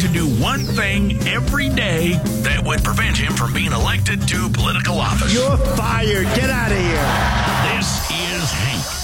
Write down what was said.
to do one thing every day that would prevent him from being elected to political office. You're fired. Get out of here. This is Hank.